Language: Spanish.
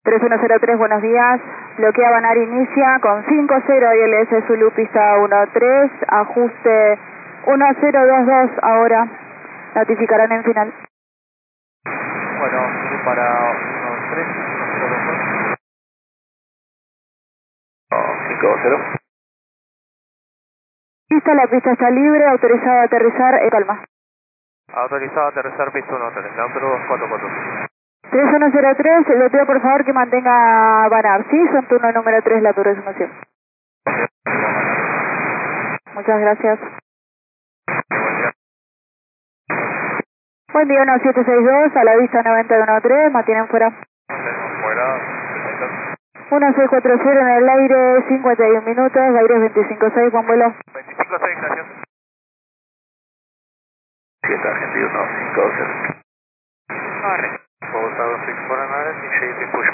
3103, buenos días. Bloquea Banar inicia con 50 ILS Zulu pista 13, ajuste 1022 ahora. Notificarán en final. Bueno, Zulu para 13, 50. Pista, la pista está libre, autorizado a aterrizar en calma. Autorizado a aterrizar pista 13, Nautilus 244. 3103, le pido por favor que mantenga Banar, ¿sí? Son turno número 3, la aproximación. Muchas gracias. Buen día, 1762, a la vista 9013, mantienen fuera. Fuera, 1640 en el aire, 51 minutos, aire 256, buen vuelo. 25-6, gracias. 7 Argentina 50. Alright. Forward 6 for an initiating push